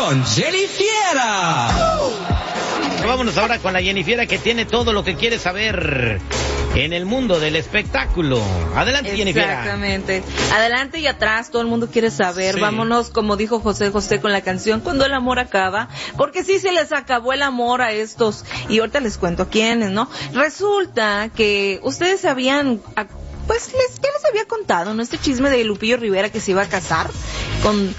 con Jennifiera. Vámonos ahora con la Jennifiera, que tiene todo lo que quiere saber en el mundo del espectáculo. Adelante, Jennifiera. Exactamente. Adelante y atrás, todo el mundo quiere saber. Sí. Vámonos, como dijo José José con la canción Cuando el amor acaba, porque sí se les acabó el amor a estos. Y ahorita les cuento quiénes, ¿no? Resulta que ustedes sabían... Pues ya les había contado, ¿no? Este chisme de Lupillo Rivera que se iba a casar con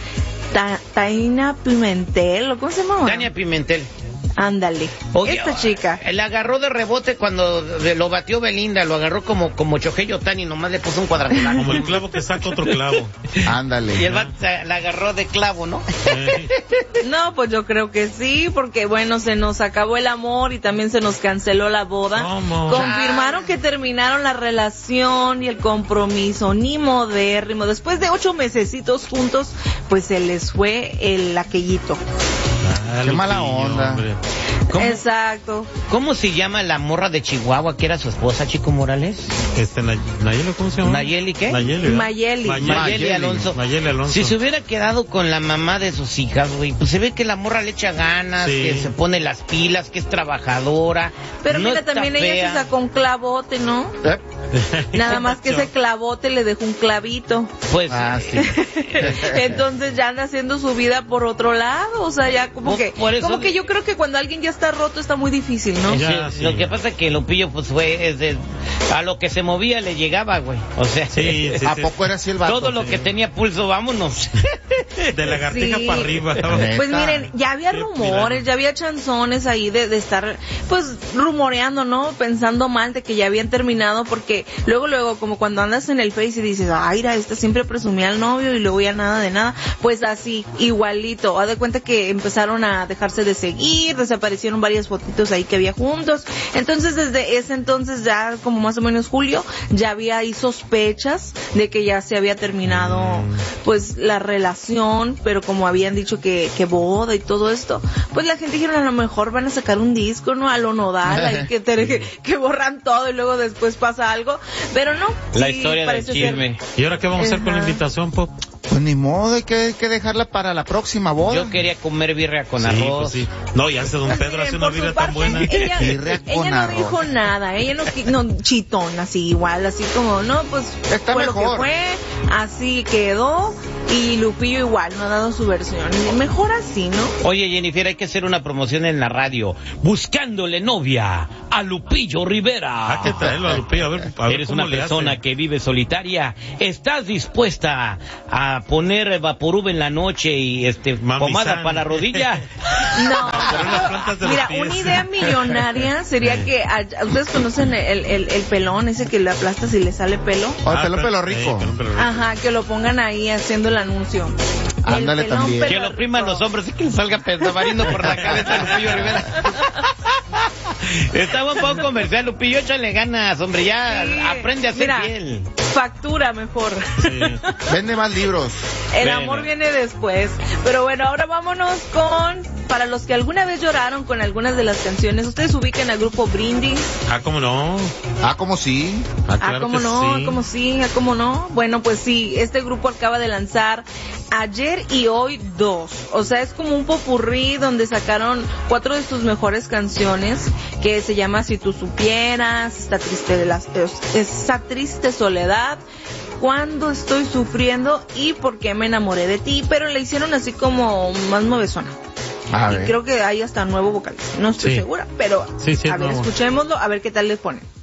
Tania Pimentel, ¿o cómo se llama? Tania Pimentel. Ándale, esta chica. La agarró de rebote cuando lo batió Belinda, lo agarró como Choqueyo Tani, nomás le puso un cuadrangular. Como el clavo que saca otro clavo. Ándale. Y el vato la agarró de clavo, ¿no? No, pues yo creo que sí, porque bueno, se nos acabó el amor y también se nos canceló la boda. ¿Cómo? Confirmaron que terminaron la relación y el compromiso, ni modérrimo. Después de 8 mesecitos juntos, pues se les fue el aquellito. Qué mala onda. ¿Cómo? Exacto. ¿Cómo se llama la morra de Chihuahua que era su esposa, Chico Morales? Nayeli, ¿cómo se llama? ¿Nayeli qué? Mayeli Alonso. Mayeli Alonso. Si se hubiera quedado con la mamá de sus hijas, güey, pues se ve que la morra le echa ganas, sí, que se pone las pilas, que es trabajadora. Pero no mira, también fea. Ella se sacó un clavote, ¿no? Nada más que ese clavote le dejó un clavito. Pues sí. Entonces ya anda haciendo su vida por otro lado, o sea, ya como que yo creo que cuando alguien ya está roto está muy difícil, ¿no? Sí. Lo que pasa es que Lupillo pues a lo que se movía le llegaba, güey. O sea, ¿a poco era así el vato? Todo lo que tenía pulso, vámonos. De lagartija para arriba. Pues miren, ya había rumores, ya había chanzones ahí de estar pues rumoreando, ¿no? Pensando mal de que ya habían terminado, porque luego como cuando andas en el Face y dices, ay, esta siempre presumía al novio y luego ya nada de nada, pues así, igualito. Haz de cuenta que empezaron a dejarse de seguir, desaparecieron varias fotitos ahí que había juntos. Entonces desde ese entonces, ya como más o menos julio, ya había ahí sospechas de que ya se había terminado pues la relación, pero como habían dicho que boda y todo esto, pues la gente dijeron, a lo mejor van a sacar un disco, ¿no? A lo Nodal, ahí que borran todo y luego después pasa algo, pero no. La historia del chisme. ¿Y ahora qué vamos a hacer con la invitación, Pop? Pues ni modo, hay que dejarla para la próxima boda. Yo quería comer birria con arroz. Pues sí. No, ya hace don Pedro hace una birria tan buena. Ella no dijo nada, ella no chitón, así igual, así como, no, pues está fue mejor. Lo que fue, así quedó, y Lupillo igual, no ha dado su versión. Mejor así, ¿no? Oye, Jennifer, hay que hacer una promoción en la radio, buscándole novia a Lupillo Rivera. Hay que traerlo a Lupillo, a ver Eres una persona que vive solitaria, ¿estás dispuesta a poner Vaporub en la noche y pomada para la rodilla? No. Mira, una idea millonaria sería que ustedes conocen el pelón ese que le aplastas y le sale pelo. Pelo rico. Ajá, que lo pongan ahí haciendo el anuncio. Ándale también. Que lo opriman los hombres y que le salga pendavarindo por la cabeza a Lupillo Rivera. Estaba un poco comercial, Lupillo, échale ganas, hombre, ya aprende a hacer piel. Factura mejor. Sí. Vende más libros. El amor viene después. Pero bueno, ahora vámonos para los que alguna vez lloraron con algunas de las canciones. ¿Ustedes ubican al grupo Brindis? ¿Cómo no? ¿Cómo sí? Claro ¿cómo no? Sí. ¿Cómo sí? ¿Cómo no? Bueno, pues sí, este grupo acaba de lanzar ayer y hoy 2. O sea, es como un popurrí donde sacaron 4 de sus mejores canciones, que se llama Si tú supieras, Esa triste soledad, Cuando estoy sufriendo y Por qué me enamoré de ti, pero le hicieron así como más nuevezona. Y creo que hay hasta nuevo vocalista, no estoy segura, pero a ver, escuchémoslo, a ver qué tal les pone.